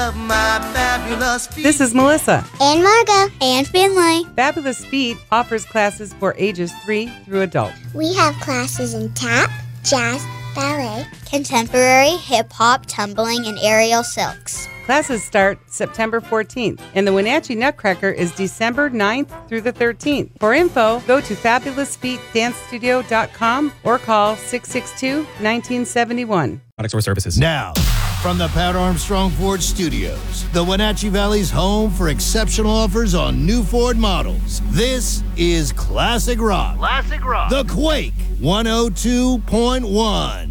This is Melissa. And Margo. And Finlay. Fabulous Feet offers classes for ages 3 through adult. We have classes in tap, jazz, ballet, contemporary, hip-hop, tumbling, and aerial silks. Classes start September 14th, and the Wenatchee Nutcracker is December 9th through the 13th. For info, go to fabulousfeetdancestudio.com or call 662-1971. Products or services. Now, from the Pat Armstrong Ford Studios, the Wenatchee Valley's home for exceptional offers on new Ford models. This is Classic Rock. Classic Rock. The Quake 102.1.